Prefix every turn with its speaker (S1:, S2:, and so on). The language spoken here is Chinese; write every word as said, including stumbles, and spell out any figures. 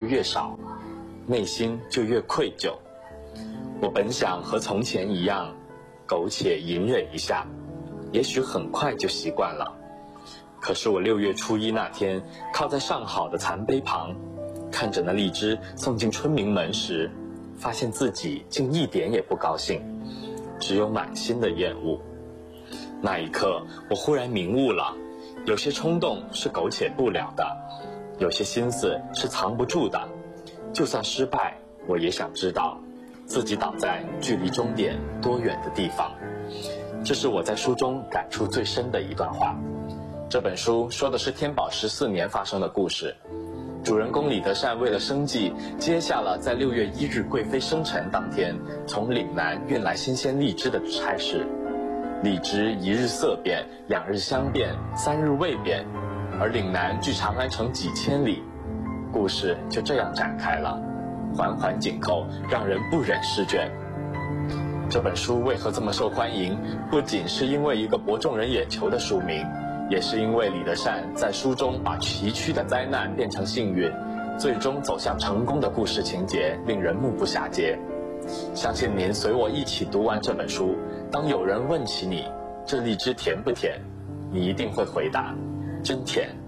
S1: 越少，内心就越愧疚。我本想和从前一样，苟且隐忍一下，也许很快就习惯了。可是我六月初一那天，靠在上好的残碑旁，看着那荔枝送进春明门时，发现自己竟一点也不高兴，只有满心的厌恶。那一刻，我忽然明悟了，有些冲动是苟且不了的，有些心思是藏不住的。就算失败，我也想知道自己倒在距离终点多远的地方。这是我在书中感触最深的一段话。这本书说的是天宝十四年发生的故事，主人公李德善为了生计，接下了在六月一日贵妃生辰当天从岭南运来新鲜荔枝的差事。荔枝一日色变，两日香变，三日味变，而岭南距长安城几千里，故事就这样展开了，环环紧扣，让人不忍释卷。这本书为何这么受欢迎？不仅是因为一个博众人眼球的书名，也是因为李德善在书中把崎岖的灾难变成幸运，最终走向成功的故事情节令人目不暇接。相信您随我一起读完这本书，当有人问起你这荔枝甜不甜，你一定会回答真甜。